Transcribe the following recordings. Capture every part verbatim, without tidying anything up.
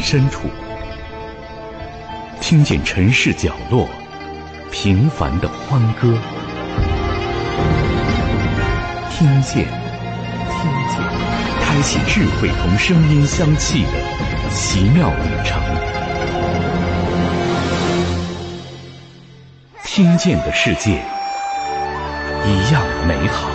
深处，听见城市角落平凡的欢歌，听见，听见，开启智慧同声音相契的奇妙旅程。听见的世界一样美好。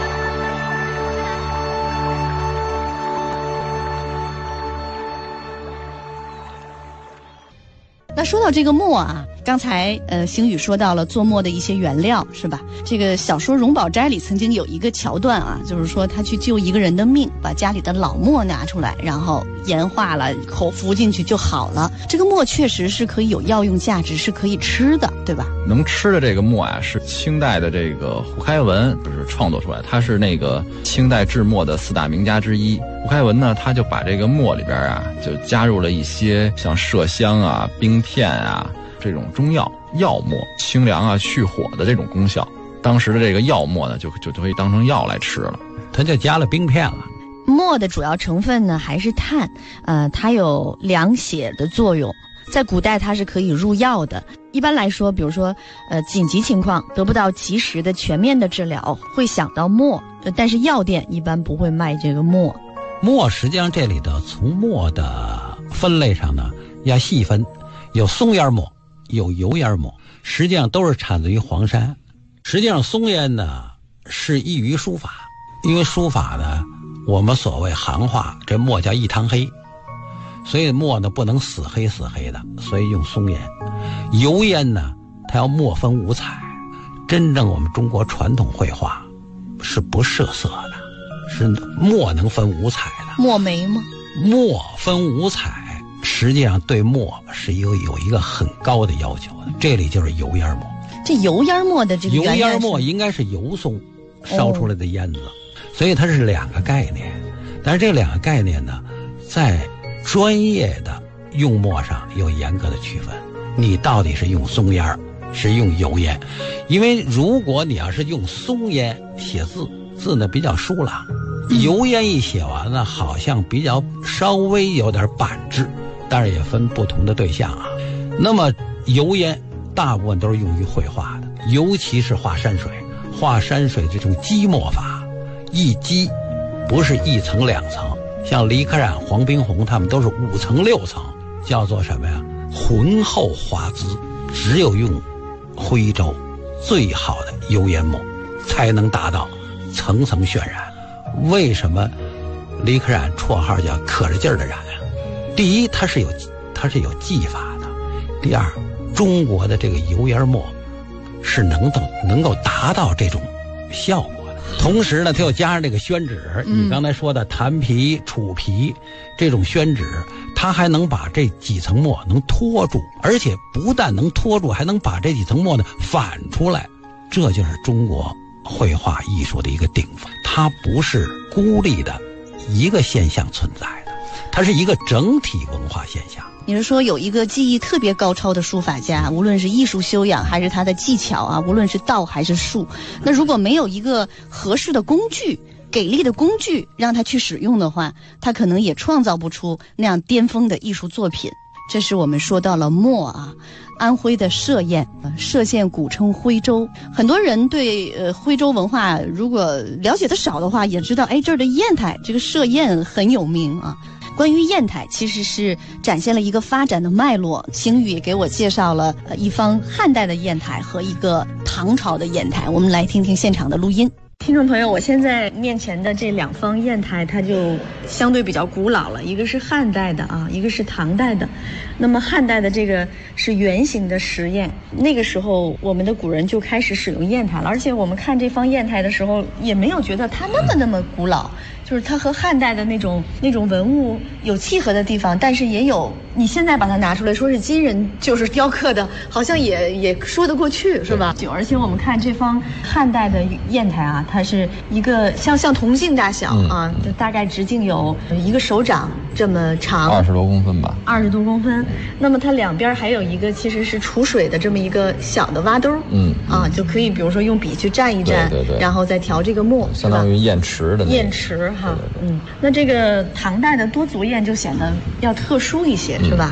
那说到这个墨啊，刚才呃星宇说到了做墨的一些原料，是吧？这个小说《荣宝斋》里曾经有一个桥段啊，就是说他去救一个人的命，把家里的老墨拿出来，然后研化了，口服进去就好了。这个墨确实是可以有药用价值，是可以吃的，对吧？ 能吃的这个墨啊，是清代的这个胡开文不是创作出来，他是那个清代制墨的四大名家之一。胡开文呢，他就把这个墨里边啊，就加入了一些像麝香啊、冰片啊这种中药药墨，清凉啊、去火的这种功效。当时的这个药墨呢，就就就可以当成药来吃了， 他就加了冰片了。 墨的主要成分呢还是碳，呃，它有凉血的作用。在古代它是可以入药的。一般来说，比如说呃紧急情况得不到及时的全面的治疗，会想到墨，呃、但是药店一般不会卖这个墨。 墨实际上这里头从墨的分类上呢要细分，有松烟墨，有油烟墨，实际上都是产自于黄山。实际上松烟呢是易于书法，因为书法呢我们所谓行话，这墨叫一汤黑，所以墨呢不能死黑死黑的，所以用松烟。油烟呢它要墨分五彩，真正我们中国传统绘画是不设色的，是墨能分五彩的。 墨梅吗？ 墨分五彩实际上对墨是有有一个很高的要求的，这里就是油烟墨。 这油烟墨的这个油烟墨应该是油松烧出来的烟子、哦、所以它是两个概念。但是这两个概念呢在专业的用墨上有严格的区分，你到底是用松烟是用油烟。因为如果你要是用松烟写字，字呢比较疏朗，油烟一写完了好像比较稍微有点板质，当然也分不同的对象啊。那么油烟大部分都是用于绘画的，尤其是画山水。画山水这种积墨法，一积不是一层两层，像李可染、黄宾虹他们都是五层六层，叫做什么呀？浑厚华滋。只有用徽州最好的油烟墨才能达到层层渲染。为什么李可染绰号叫可着劲儿的染啊？第一，它是有它是有技法的；第二，中国的这个油烟墨是能够能够达到这种效果的。同时呢，它又加上这个宣纸，你刚才说的檀皮、楚皮这种宣纸，它还能把这几层墨能拖住，而且不但能拖住，还能把这几层墨呢反出来。这就是中国绘画艺术的一个顶峰，它不是孤立的一个现象存在的，它是一个整体文化现象。 你是说有一个技艺特别高超的书法家，无论是艺术修养还是他的技巧啊，无论是道还是术，那如果没有一个合适的工具，给力的工具让他去使用的话，他可能也创造不出那样巅峰的艺术作品。这是我们说到了墨啊，安徽的歙县，歙县古称徽州。很多人对呃徽州文化如果了解的少的话，也知道哎这儿的砚台，这个歙县很有名啊。关于砚台，其实是展现了一个发展的脉络。星宇也给我介绍了呃一方汉代的砚台和一个唐朝的砚台，我们来听听现场的录音。听众朋友，我现在面前的这两方砚台，它就相对比较古老了，一个是汉代的啊，一个是唐代的。那么汉代的这个是圆形的石砚，那个时候我们的古人就开始使用砚台了，而且我们看这方砚台的时候，也没有觉得它那么那么古老，就是它和汉代的那种那种文物有契合的地方，但是也有你现在把它拿出来说是金人就是雕刻的，好像也也说得过去，是吧？就而且我们看这方汉代的砚台啊，它是一个像像铜镜大小、嗯、啊，就大概直径有一个手掌这么长， 二十多公分吧， 二十多公分。那么它两边还有一个其实是储水的这么一个小的挖兜，嗯啊，就可以比如说用笔去蘸一蘸，对对对，然后再调这个墨， 相当于砚池的砚池哈，嗯。那这个唐代的多足砚就显得要特殊一些，嗯、是吧？